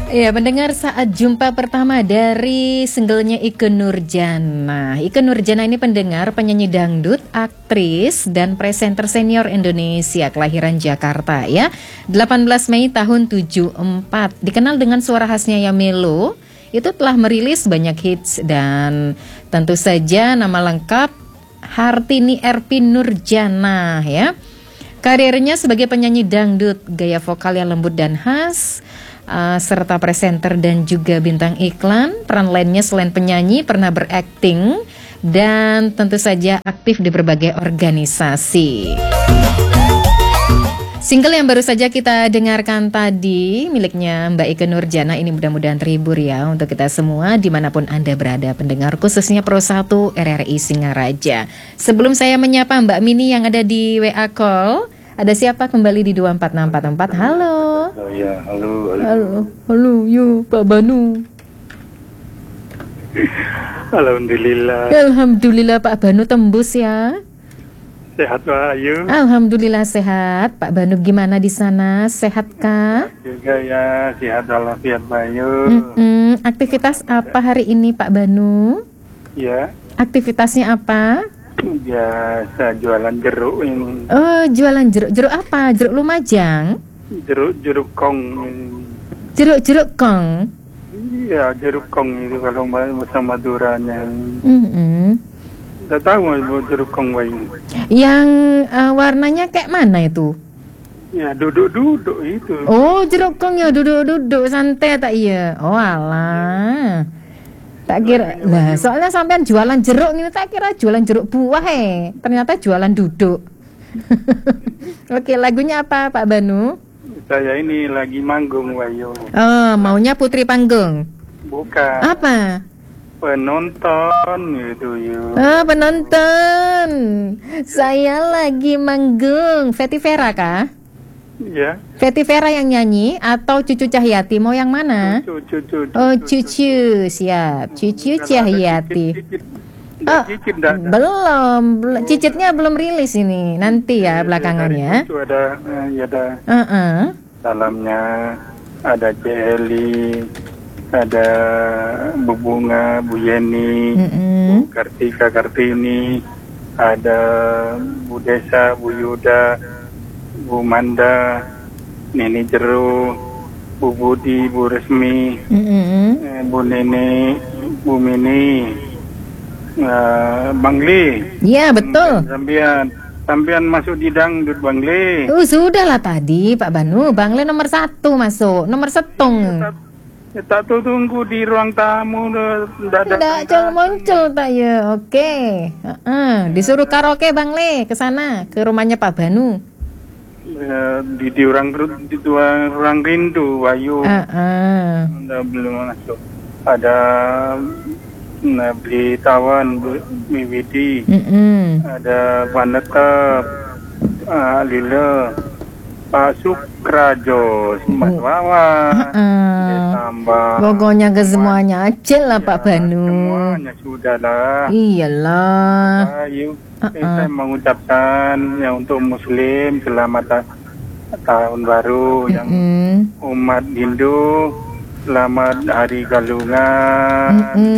Ya, mendengar saat jumpa pertama dari singlenya Ikke Nurjana. Ikke Nurjana ini pendengar, penyanyi dangdut, aktris, dan presenter senior Indonesia, kelahiran Jakarta ya. 18 Mei tahun 74. Dikenal dengan suara khasnya yang melo, itu telah merilis banyak hits dan tentu saja nama lengkap Hartini Erpin Nurjana ya. Karirnya sebagai penyanyi dangdut, gaya vokal yang lembut dan khas, serta presenter dan juga bintang iklan. Peran lainnya selain penyanyi pernah berakting dan tentu saja aktif di berbagai organisasi. Single yang baru saja kita dengarkan tadi miliknya Mbak Ikke Nurjana ini mudah-mudahan terhibur ya untuk kita semua dimanapun Anda berada, pendengar khususnya Pro 1 RRI Singaraja. Sebelum saya menyapa Mbak Mini yang ada di WA Call, ada siapa kembali di 24644? Halo. Oh ya, halo. Halo, yuk Pak Banu. Alhamdulillah. Alhamdulillah Pak Banu tembus ya. Sehat Pak Ayu. Alhamdulillah sehat. Pak Banu gimana di sana? Sehat kah? Juga ya, sehat walafiat Pak Ayu. Aktivitas apa hari ini Pak Banu? Ya. Aktivitasnya apa? Biasa jualan jeruk ini. Oh, jualan jeruk. Jeruk apa? Jeruk Lumajang? Jeruk kong. Jeruk kong? Iya, jeruk kong itu kalau bahasa Maduranya. Tidak tahu jeruk kong ini. Yang warnanya kayak mana itu? Ya, duduk-duduk itu. Oh, jeruk kong ya duduk-duduk santai tak iya? Oh alah. Tak kira, nah soalnya sampean jualan jeruk ini tak kira jualan jeruk buah ternyata jualan duduk. Oke, lagunya apa Pak Banu? Saya ini lagi manggung Wayu. Oh, maunya putri panggung? Bukan. Apa? Penonton gitu yuk. Oh, penonton. Saya lagi manggung. Fetty Vera kah? Ya. Fetty Vera yang nyanyi atau Cucu Cahyati? Mau yang mana? Cucu. Oh, Cucu, siap. Cucu Cahyati. Oh, belum. Cicitnya belum rilis ini. Nanti ya belakangan ya. Itu ada, dalamnya ada Celi, ada Bu Bunga, Bu Yeni, Bu Kartika Kartini, ada Bu Desa, Bu Yuda, Bu Manda, Nini Jeru, Bu Budi, Bu Resmi, Bu Nene, Bu Mini, Bang Li. Iya betul. Sampian masuk di dangdut Bang Li. Sudahlah tadi Pak Banu, Bang Li nomor 1 masuk, nomor setung. Tak tunggu di ruang tamu. Tidak muncul tak ya. Oke. Disuruh karaoke Bang Li ke sana, ke rumahnya Pak Banu. Di ruang rindu Wayu. Belum masuk. Ada beli tawan Miwidi. Ada Vanetep, Lila, Pak Sukrajo, Mbak Wawa. Tambah. Pokoknya ke semuanya aja lah Pak Banu. Semuanya sudah lah. Iyalah. Ayo. Saya mengucapkan yang untuk Muslim selamat tahun baru, yang umat Hindu selamat Hari Galungan.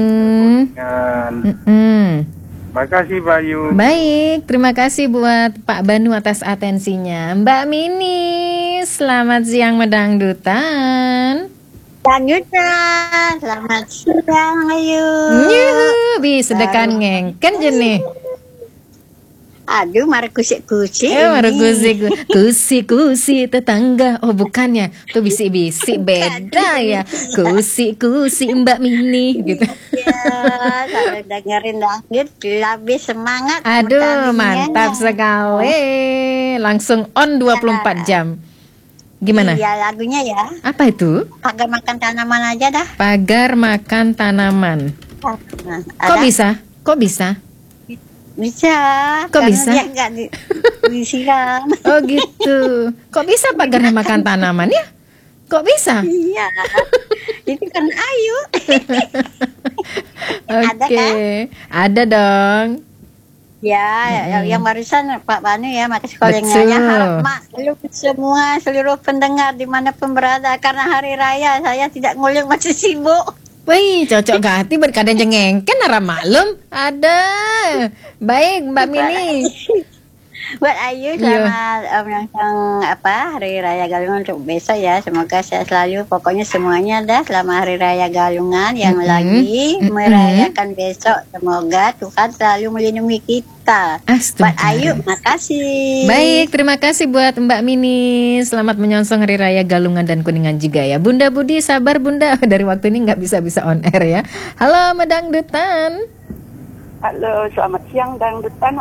Makasih Bayu. Baik, terima kasih buat Pak Banu atas atensinya. Mbak Mini, selamat siang medangdutan. Dangdutan, selamat siang Ayu. Yuhu, bisa dekan ngengken jenih. Aduh, mari kusik-kusik. Mari kusik-kusik tetangga. Oh bukannya, tuh bisik-bisik beda ya. Kusik-kusik Mbak Mini gitu. Ya, kalau dengerin dangdut lebih semangat. Aduh, mantap sekali. Langsung on 24 jam. Gimana? Iya, lagunya ya. Apa itu? Pagar makan tanaman aja dah. Pagar makan tanaman. Kok bisa? Kok bisa? Bisa. Kok bisa? Dia nggak disiram. Oh gitu. Kok bisa pagarnya makan tanaman ya? Kok bisa? Iya. Itu kan Ayu. Oke. Ada dong. Ya, yang barusan Pak Banu ya, makasih kolengannya. Harap maklum semua seluruh pendengar dimanapun berada, karena hari raya saya tidak nguling, masih sibuk. Wih, cocok gati berkadang jengengken arah maklum. Ada. Baik, Mbak Mini. Buat Ayu selamat merayakan Hari Raya Galungan untuk besok ya. Semoga sehat selalu. Pokoknya semuanya dah selama Hari Raya Galungan yang lagi merayakan besok. Semoga Tuhan selalu melindungi kita. Buat Ayu, makasih. Baik, terima kasih buat Mbak Mini. Selamat menyongsong Hari Raya Galungan dan Kuningan juga ya. Bunda Budi, sabar Bunda. Dari waktu ini nggak bisa on air ya. Halo Medang Dutan. Halo, selamat siang Dangdutan.